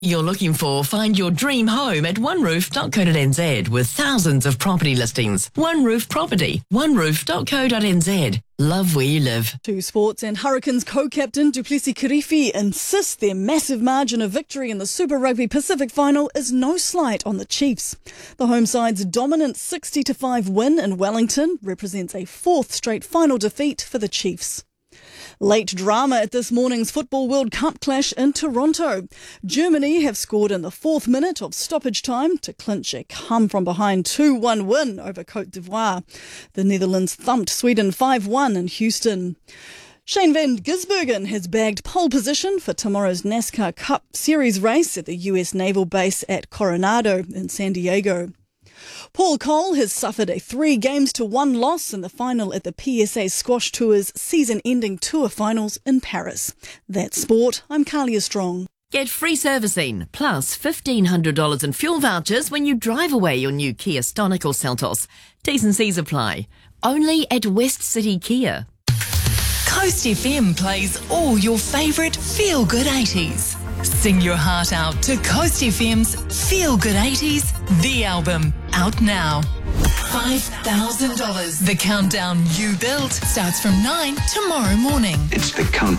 you're looking for, find your dream home at oneroof.co.nz with thousands of property listings. One Roof Property, oneroof.co.nz. Love where you live. To sports, and Hurricanes co-captain Du Plessis-Kirifi insists their massive margin of victory in the Super Rugby Pacific final is no slight on the Chiefs. The home side's dominant 60-5 win in Wellington represents a fourth straight final defeat for the Chiefs. Late drama at this morning's Football World Cup clash in Toronto. Germany have scored in the 4th minute of stoppage time to clinch a come-from-behind 2-1 win over Côte d'Ivoire. The Netherlands thumped Sweden 5-1 in Houston. Shane van Gisbergen has bagged pole position for tomorrow's NASCAR Cup Series race at the US Naval Base at Coronado in San Diego. Paul Cole has suffered a 3-1 loss in the final at the PSA Squash Tour's season-ending tour finals in Paris. That's sport. I'm Kalia Strong. Get free servicing, plus $1,500 in fuel vouchers when you drive away your new Kia Stonic or Seltos. T's and C's apply. Only at West City Kia. Coast FM plays all your favourite feel-good 80s. Sing your heart out to Coast FM's Feel Good 80s, the album, out now. $5,000. The countdown you built starts from 9 tomorrow morning. It's the countdown.